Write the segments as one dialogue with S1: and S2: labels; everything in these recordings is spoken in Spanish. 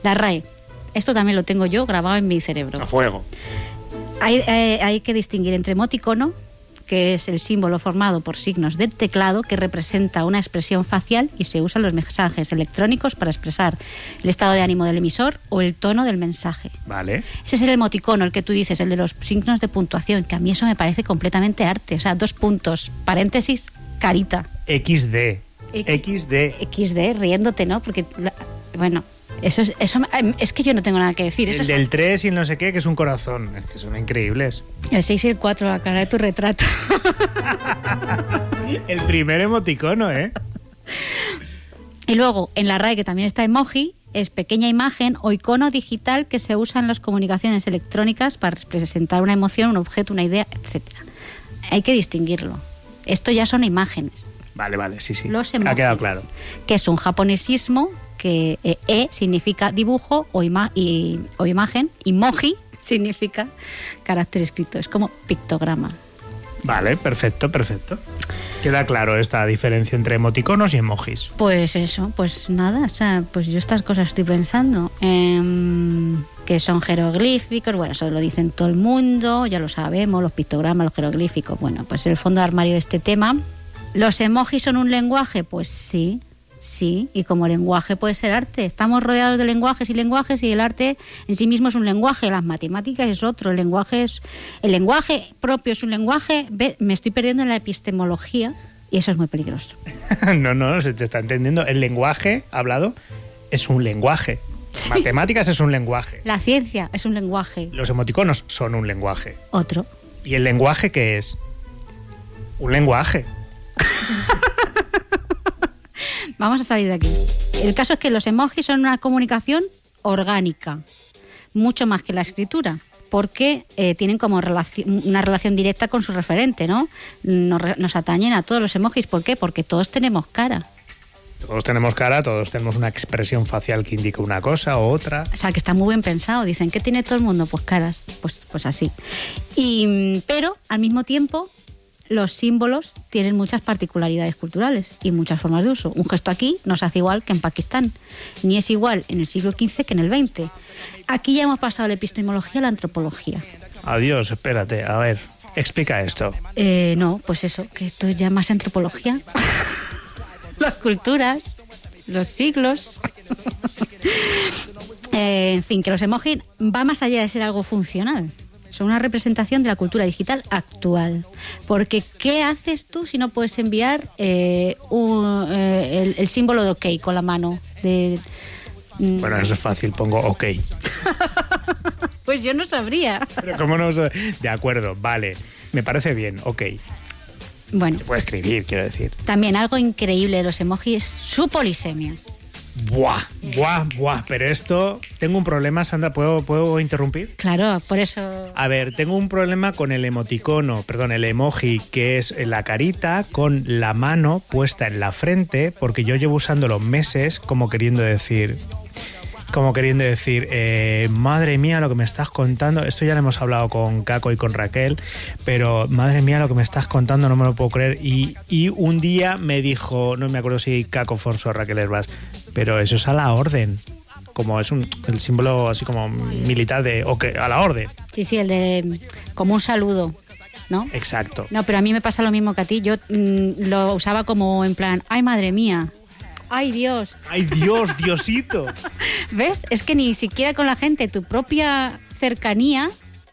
S1: La RAE. Esto también lo tengo yo grabado en mi cerebro.
S2: A fuego.
S1: Hay que distinguir entre emoticono, que es el símbolo formado por signos del teclado que representa una expresión facial y se usan los mensajes electrónicos para expresar el estado de ánimo del emisor o el tono del mensaje.
S2: Vale.
S1: Ese es el emoticono, el que tú dices, el de los signos de puntuación, que a mí eso me parece completamente arte. O sea, 2 puntos, paréntesis, carita.
S2: XD,
S1: riéndote, ¿no? Porque, bueno... Eso es que yo no tengo nada que decir.
S2: El del 3 y el no sé qué, que es un corazón. Es que son increíbles.
S1: El 6 y el 4, la cara de tu retrato.
S2: El primer emoticono, ¿eh?
S1: Y luego, en la RAE, que también está emoji, es pequeña imagen o icono digital que se usa en las comunicaciones electrónicas para representar una emoción, un objeto, una idea, etc. Hay que distinguirlo. Esto ya son imágenes.
S2: Vale, sí.
S1: Los emojis,
S2: ha quedado claro.
S1: Que es un japonesismo que significa dibujo o imagen, emoji significa carácter escrito, es como pictograma.
S2: Vale, perfecto. Queda claro esta diferencia entre emoticonos y emojis.
S1: Pues eso, pues nada, o sea, pues yo estas cosas estoy pensando, que son jeroglíficos, bueno, eso lo dicen todo el mundo, ya lo sabemos, los pictogramas, los jeroglíficos, bueno, pues el fondo de armario de este tema. ¿Los emojis son un lenguaje? Pues sí, y como lenguaje puede ser arte. Estamos rodeados de lenguajes y el arte en sí mismo es un lenguaje, las matemáticas es otro, el lenguaje propio es un lenguaje. Me estoy perdiendo en la epistemología y eso es muy peligroso.
S2: No, se te está entendiendo. El lenguaje hablado es un lenguaje. Sí. Matemáticas es un lenguaje.
S1: La ciencia es un lenguaje.
S2: Los emoticonos son un lenguaje.
S1: Otro.
S2: ¿Y el lenguaje qué es? Un lenguaje.
S1: Vamos a salir de aquí. El caso es que los emojis son una comunicación orgánica, mucho más que la escritura, porque tienen como una relación directa con su referente, ¿no? Nos atañen a todos los emojis. ¿Por qué? Porque todos tenemos cara.
S2: Todos tenemos cara, todos tenemos una expresión facial que indica una cosa o otra.
S1: O sea, que está muy bien pensado. Dicen, ¿qué tiene todo el mundo? Pues caras, pues así. Pero, al mismo tiempo, los símbolos tienen muchas particularidades culturales y muchas formas de uso. Un gesto aquí no se hace igual que en Pakistán, ni es igual en el siglo XV que en el XX. Aquí ya hemos pasado de la epistemología a la antropología.
S2: Adiós, espérate, a ver, explica esto.
S1: No, pues eso, que esto es ya más antropología. Las culturas, los siglos... en fin, que los emojis va más allá de ser algo funcional. Son una representación de la cultura digital actual. Porque, ¿qué haces tú si no puedes enviar el símbolo de OK con la mano?
S2: Bueno, eso es fácil, pongo OK.
S1: Pues yo no sabría.
S2: Pero ¿cómo no? De acuerdo, vale. Me parece bien, OK.
S1: Bueno.
S2: Se puede escribir, quiero decir.
S1: También algo increíble de los emojis es su polisemia.
S2: Buah. Pero esto... Tengo un problema, Sandra, ¿puedo interrumpir?
S1: Claro, por eso...
S2: A ver, tengo un problema con el el emoji, que es la carita con la mano puesta en la frente, porque yo llevo usándolo meses como queriendo decir, madre mía lo que me estás contando. Esto ya lo hemos hablado con Caco y con Raquel, pero madre mía lo que me estás contando, no me lo puedo creer. Y un día me dijo, no me acuerdo si Caco Forso o Raquel Herbas, pero eso es a la orden. Como es el símbolo así como militar de OK, a la orden.
S1: Sí, el de como un saludo, ¿no?
S2: Exacto.
S1: No, pero a mí me pasa lo mismo que a ti. Yo lo usaba como en plan, ay, madre mía. ¡Ay, Dios!
S2: ¡Ay, Dios, Diosito!
S1: ¿Ves? Es que ni siquiera con la gente, tu propia cercanía,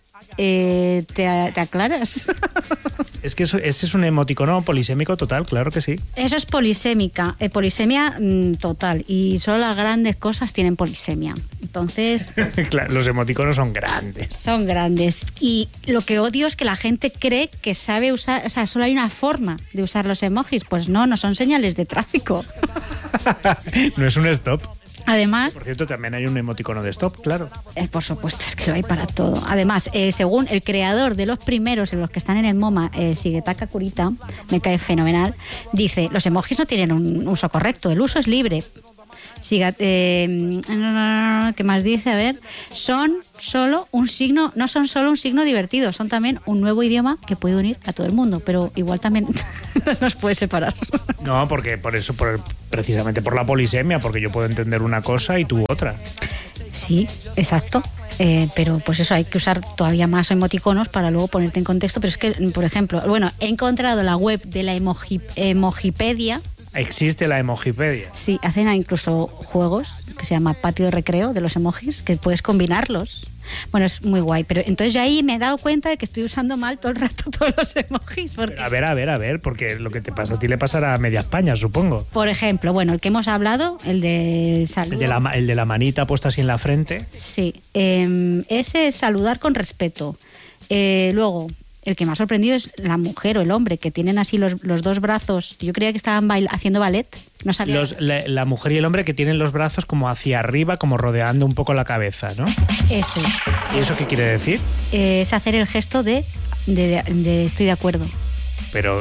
S1: te aclaras.
S2: Es que ese es un emoticono polisémico total, claro que sí.
S1: Eso es polisémica, polisemia total. Y solo las grandes cosas tienen polisemia. Entonces...
S2: Claro, los emoticonos son grandes.
S1: Son grandes. Y lo que odio es que la gente cree que sabe usar... O sea, solo hay una forma de usar los emojis. Pues no son señales de tráfico.
S2: No es un stop.
S1: Además...
S2: Por cierto, también hay un emoticono de stop, claro.
S1: Por supuesto, es que lo hay para todo. Además, según el creador de los primeros, en los que están en el MoMA, Shigetaka Kurita, me cae fenomenal, dice, los emojis no tienen un uso correcto, el uso es libre. ¿Qué más dice? A ver, no son solo un signo divertido, son también un nuevo idioma que puede unir a todo el mundo, pero igual también nos puede separar.
S2: No, porque precisamente por la polisemia, porque yo puedo entender una cosa y tú otra.
S1: Sí, exacto. Pero pues eso, hay que usar todavía más emoticonos para luego ponerte en contexto. Pero es que, por ejemplo, bueno, he encontrado la web de la Emojipedia.
S2: ¿Existe la Emojipedia?
S1: Sí, hacen incluso juegos que se llama Patio de Recreo de los emojis, que puedes combinarlos. Bueno, es muy guay, pero entonces yo ahí me he dado cuenta de que estoy usando mal todo el rato todos los emojis. Porque...
S2: Pero a ver, porque lo que te pasa a ti le pasará a media España, supongo.
S1: Por ejemplo, bueno, el que hemos hablado, el de saludo.
S2: El de la manita puesta así en la frente.
S1: Sí, ese es saludar con respeto. Luego, el que me ha sorprendido es la mujer o el hombre, que tienen así los dos brazos. Yo creía que estaban haciendo ballet. No sabía.
S2: La mujer y el hombre que tienen los brazos como hacia arriba, como rodeando un poco la cabeza, ¿no?
S1: Eso.
S2: ¿Y eso qué quiere decir?
S1: Es hacer el gesto de estoy de acuerdo.
S2: Pero,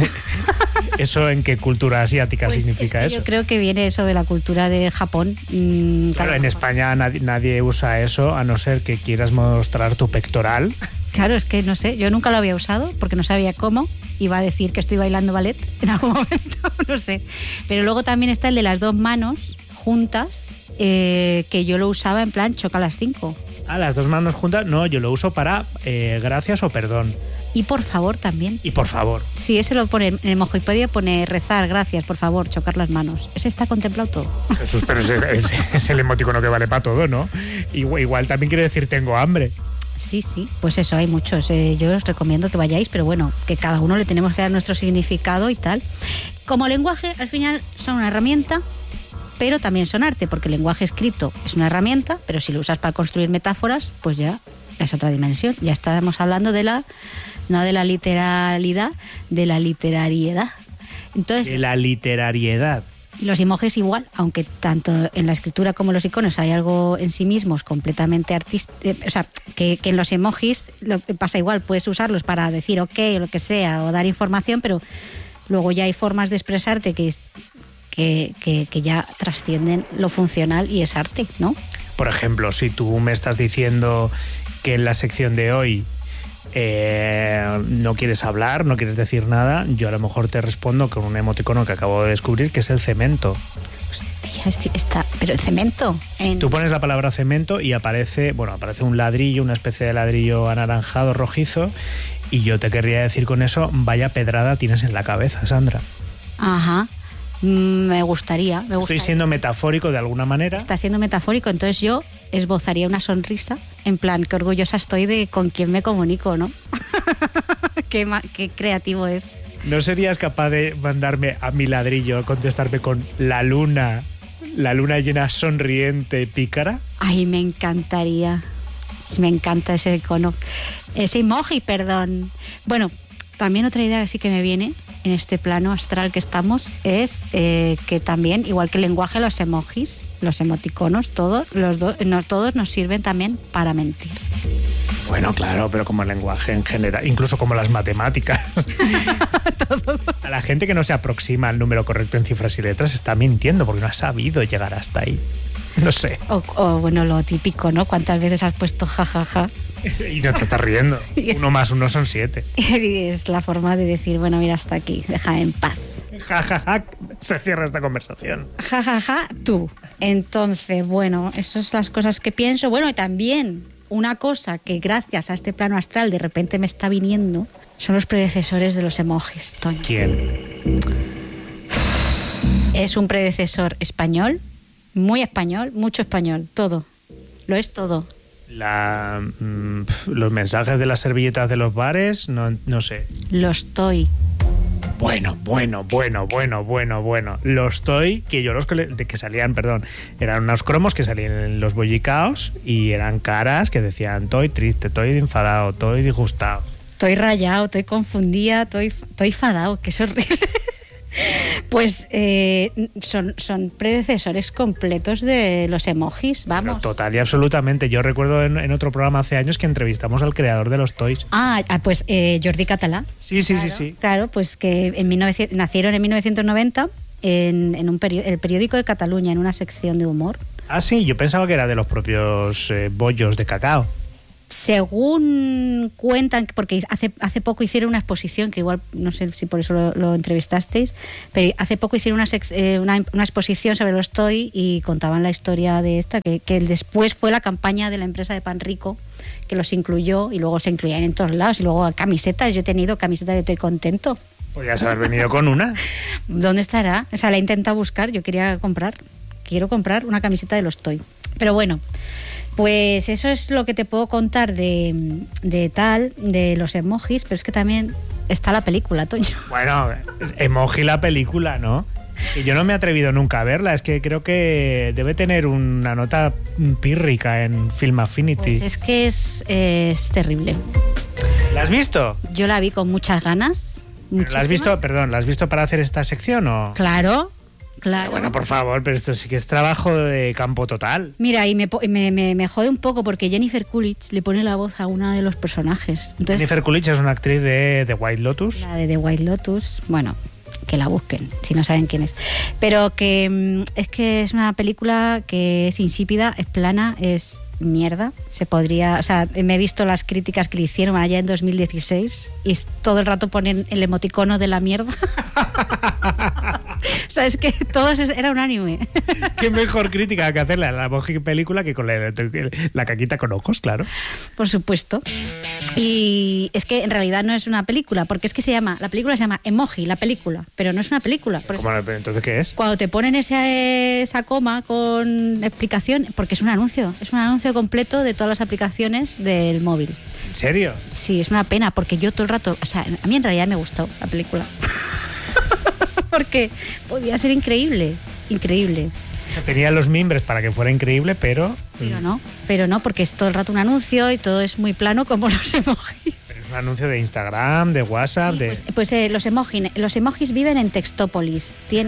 S2: ¿eso en qué cultura asiática
S1: pues
S2: significa
S1: es que
S2: eso?
S1: Yo creo que viene eso de la cultura de Japón.
S2: Claro, en España nadie usa eso, a no ser que quieras mostrar tu pectoral.
S1: Claro, es que no sé, yo nunca lo había usado porque no sabía cómo. Iba a decir que estoy bailando ballet en algún momento, no sé. Pero luego también está el de las dos manos juntas, que yo lo usaba en plan choca las 5.
S2: Ah, las dos manos juntas, no, yo lo uso para gracias o perdón.
S1: Y por favor también.
S2: Y por favor.
S1: Sí, ese lo pone en Emojipedia, pone rezar, gracias, por favor, chocar las manos. Ese está contemplado todo.
S2: Jesús, pero es el emoticono que vale para todo, ¿no? Igual también quiere decir tengo hambre.
S1: Sí, pues eso, hay muchos. Yo os recomiendo que vayáis, pero bueno, que cada uno le tenemos que dar nuestro significado y tal. Como lenguaje, al final son una herramienta, pero también son arte, porque el lenguaje escrito es una herramienta, pero si lo usas para construir metáforas, pues ya es otra dimensión. Ya estamos hablando no de la literalidad, de la literariedad. Entonces,
S2: de la literariedad.
S1: Y los emojis igual, aunque tanto en la escritura como en los iconos hay algo en sí mismos completamente artístico, o sea, que en los emojis pasa igual, puedes usarlos para decir ok o lo que sea, o dar información, pero luego ya hay formas de expresarte que ya trascienden lo funcional y es arte, ¿no?
S2: Por ejemplo, si tú me estás diciendo que en la sección de hoy no quieres hablar, no quieres decir nada, yo a lo mejor te respondo con un emoticono que acabo de descubrir, que es el cemento.
S1: Hostia, pero el cemento.
S2: Tú pones la palabra cemento y aparece un ladrillo, una especie de ladrillo anaranjado, rojizo, y yo te querría decir con eso, vaya pedrada tienes en la cabeza, Sandra.
S1: Ajá. Me gustaría.
S2: Estoy siendo metafórico de alguna manera.
S1: Está siendo metafórico, entonces yo esbozaría una sonrisa, en plan, qué orgullosa estoy de con quién me comunico, ¿no? qué creativo es.
S2: ¿No serías capaz de mandarme a mi ladrillo, contestarme con la luna llena, sonriente, pícara?
S1: Ay, me encantaría. Me encanta ese icono. Ese emoji, perdón. Bueno, también otra idea que sí que me viene en este plano astral que estamos es que también, igual que el lenguaje, los emojis, los emoticonos, todos nos sirven también para mentir.
S2: Bueno, claro, pero como el lenguaje en general, incluso como las matemáticas.
S1: Todo.
S2: A la gente que no se aproxima al número correcto en cifras y letras está mintiendo porque no ha sabido llegar hasta ahí. No sé.
S1: O bueno, lo típico, ¿no? ¿Cuántas veces has puesto jajaja?
S2: Y no te estás riendo. 1 más 1 son 7.
S1: Y es la forma de decir, bueno, mira, hasta aquí, déjame en paz.
S2: Jajaja, se cierra esta conversación.
S1: Jajaja, tú. Entonces, bueno, esas son las cosas que pienso. Bueno, y también una cosa que gracias a este plano astral de repente me está viniendo son los predecesores de los emojis, Toño.
S2: ¿Quién?
S1: Es un predecesor español, muy español, mucho español, todo. Lo es todo.
S2: Los mensajes de las servilletas de los bares, no sé.
S1: Los estoy.
S2: Bueno. Los toy, que yo que salían, eran unos cromos que salían en los bollicaos y eran caras que decían toy triste, toy enfadado, toy disgustado.
S1: Estoy rayado, estoy confundida, estoy enfadado, que es horrible. Pues son predecesores completos de los emojis, vamos.
S2: Pero total y absolutamente. Yo recuerdo en otro programa hace años que entrevistamos al creador de los toys.
S1: Pues Jordi Català.
S2: Sí.
S1: Claro, pues que nacieron en 1990 en el periódico de Cataluña, en una sección de humor.
S2: Ah, sí, yo pensaba que era de los propios bollos de cacao.
S1: según cuentan, porque hace poco hicieron una exposición, que igual no sé si por eso lo entrevistasteis, pero hace poco hicieron una exposición sobre los toy y contaban la historia de esta, que después fue la campaña de la empresa de Pan Rico que los incluyó, y luego se incluían en todos lados, y luego camisetas. Yo he tenido camisetas de Toy Contento.
S2: Podrías haber venido con una.
S1: ¿Dónde estará? O sea, la he intentado buscar. Quiero comprar una camiseta de los Toy. Pero bueno, pues eso es lo que te puedo contar de los emojis, pero es que también está la película, Toño.
S2: Bueno, emoji la película, ¿no? Y yo no me he atrevido nunca a verla, es que creo que debe tener una nota pírrica en Film Affinity.
S1: Pues es que es terrible.
S2: ¿La has visto?
S1: Yo la vi con muchas ganas.
S2: ¿La has visto para hacer esta sección o...?
S1: Claro.
S2: Bueno, por favor, pero esto sí que es trabajo de campo total.
S1: Mira, y me jode un poco porque Jennifer Coolidge le pone la voz a una de los personajes. Entonces,
S2: Jennifer Coolidge es una actriz de The White Lotus.
S1: La de The White Lotus, bueno, que la busquen si no saben quién es. Pero que es que es una película que es insípida, es plana, es mierda. O sea, me he visto las críticas que le hicieron allá en 2016 y todo el rato ponen el emoticono de la mierda. O sea, es que todo era unánime.
S2: Qué mejor crítica que hacerle a la película que con la caquita con ojos, claro.
S1: Por supuesto. Y es que en realidad no es una película, porque es que la película se llama Emoji, la película, pero no es una película.
S2: Entonces, ¿qué es?
S1: Cuando te ponen esa coma con explicación, porque es un anuncio completo de todas las aplicaciones del móvil.
S2: ¿En serio?
S1: Sí, es una pena, porque yo todo el rato, o sea, a mí en realidad me gustó la película. Porque podía ser increíble.
S2: O sea, tenía los mimbres para que fuera increíble, pero
S1: no, porque es todo el rato un anuncio y todo es muy plano como los emojis.
S2: Pero es un anuncio de Instagram, de WhatsApp,
S1: sí, pues los emojis viven en Textópolis. Tienen...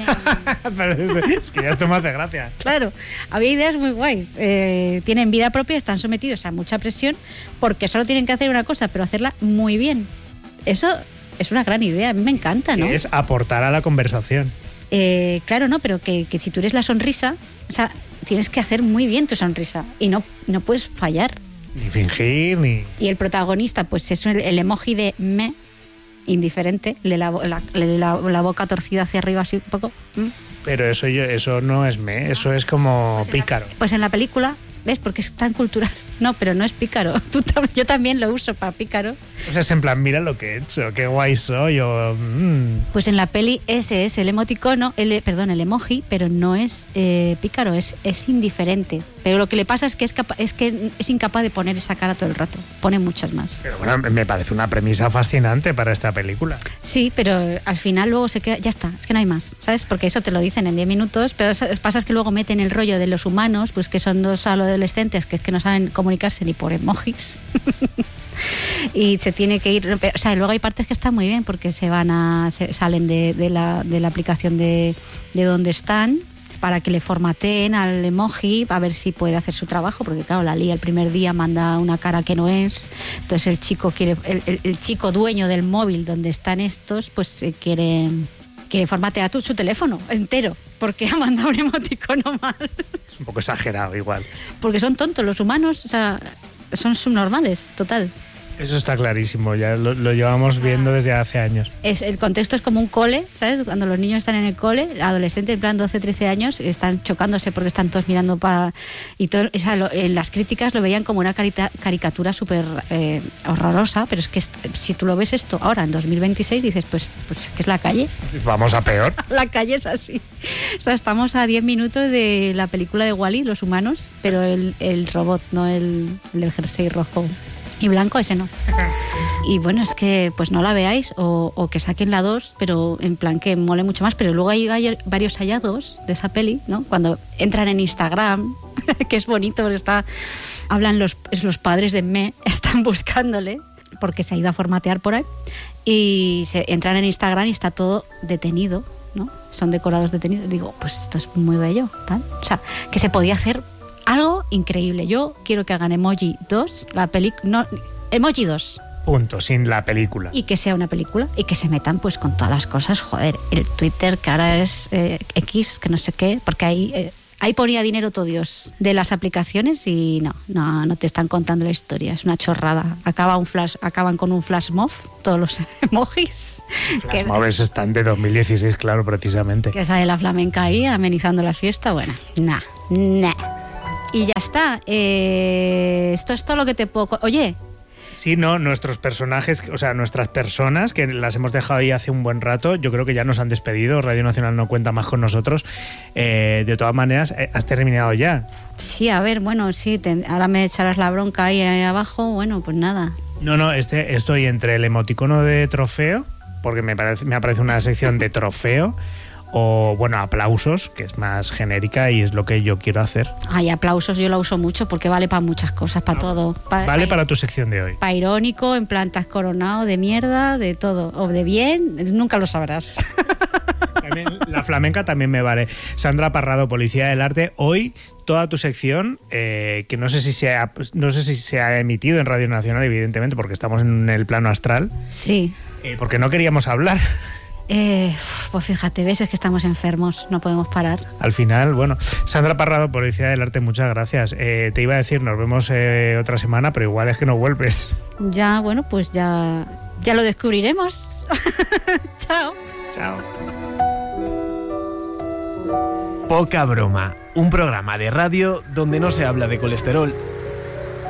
S2: Es que ya esto me hace gracia.
S1: Claro, había ideas muy guays. Tienen vida propia, están sometidos a mucha presión porque solo tienen que hacer una cosa, pero hacerla muy bien. Eso es una gran idea, a mí me encanta, ¿no?
S2: Que es aportar a la conversación.
S1: Claro, no, pero que si tú eres la sonrisa, o sea, tienes que hacer muy bien tu sonrisa y no puedes fallar.
S2: Ni fingir, ni...
S1: Y el protagonista, pues es el emoji de me, indiferente, la boca torcida hacia arriba así un poco.
S2: Pero eso no es me, eso es como
S1: pues
S2: pícaro.
S1: Pues en la película, ¿ves? Porque es tan cultural. No, pero no es pícaro. Yo también lo uso para pícaro.
S2: O sea, es en plan, mira lo que he hecho, qué guay soy.
S1: Pues en la peli ese es el emoticono, el emoji, pero no es pícaro, es indiferente. Pero lo que le pasa es que es incapaz de poner esa cara todo el rato. Pone muchas más.
S2: Pero bueno, me parece una premisa fascinante para esta película.
S1: Sí, pero al final luego se queda, ya está, es que no hay más, ¿sabes? Porque eso te lo dicen en 10 minutos, pero pasa es que luego meten el rollo de los humanos, pues que son dos adolescentes que no saben comunicarse ni por emojis. Y se tiene que ir, o sea, luego hay partes que están muy bien porque salen de la aplicación de donde están para que le formateen al emoji a ver si puede hacer su trabajo, porque claro, la lía el primer día manda una cara que no es, entonces el chico dueño del móvil donde están estos, pues quiere formatear su teléfono entero porque ha mandado un emoticono mal.
S2: Es un poco exagerado igual.
S1: Porque son tontos los humanos, o sea, son subnormales, total.
S2: Eso está clarísimo, ya lo llevamos viendo desde hace años.
S1: El contexto es como un cole, ¿sabes? Cuando los niños están en el cole, adolescentes, en plan 12, 13 años, están chocándose porque están todos mirando y todo, o sea, en las críticas lo veían como una caricatura súper horrorosa, pero es que si tú lo ves esto ahora, en 2026, dices, pues que es la calle.
S2: Vamos a peor.
S1: La calle es así. O sea, estamos a 10 minutos de la película de Wall-E, los humanos, pero el robot, no el del jersey rojo y blanco, ese no. Y bueno, es que pues no la veáis o que saquen la 2, pero en plan que mole mucho más. Pero luego hay varios hallazgos de esa peli, ¿no? Cuando entran en Instagram, que es bonito porque hablan los padres de Me, están buscándole porque se ha ido a formatear por ahí y entran en Instagram y está todo detenido, ¿no? Son decorados detenidos. Digo, pues esto es muy bello, tal. O sea, que se podía hacer algo increíble. Yo quiero que hagan Emoji 2, Emoji 2.
S2: Punto, sin la película.
S1: Y que sea una película y que se metan pues con todas las cosas. Joder, el Twitter que ahora es X, que no sé qué, porque ahí ponía dinero todo Dios de las aplicaciones y no te están contando la historia, es una chorrada. Acaban con un flash mob, todos los emojis.
S2: Flash mobs están de 2016, claro, precisamente.
S1: Que sale la flamenca ahí amenizando la fiesta, bueno, nah. Y ya está, esto es todo lo que te puedo... Oye...
S2: Sí, no, nuestros personajes, o sea, nuestras personas, que las hemos dejado ahí hace un buen rato, yo creo que ya nos han despedido, Radio Nacional no cuenta más con nosotros. De todas maneras, ¿has terminado ya? Sí,
S1: a ver, bueno, sí, ahora me echarás la bronca ahí abajo, bueno, pues nada.
S2: No, estoy entre el emoticono de trofeo, porque me aparece una sección de trofeo, o bueno, aplausos, que es más genérica y es lo que yo quiero hacer.
S1: Ay, aplausos yo la uso mucho porque vale para muchas cosas, para todo.
S2: Vale para tu sección de hoy.
S1: Para irónico, en plan te has coronado, de mierda, de todo. O de bien, nunca lo sabrás.
S2: También, la flamenca también me vale. Sandra Parrado, Policía del Arte. Hoy toda tu sección, que no sé si se ha emitido en Radio Nacional, evidentemente, porque estamos en el plano astral.
S1: Sí.
S2: Porque no queríamos hablar.
S1: Pues fíjate, ves, es que estamos enfermos, no podemos parar.
S2: Al final, bueno, Sandra Parrado, Policía del Arte, muchas gracias. Te iba a decir, nos vemos otra semana, pero igual es que no vuelves.
S1: Ya, bueno, pues ya lo descubriremos. Chao.
S2: Chao.
S3: Poca broma, un programa de radio donde no se habla de colesterol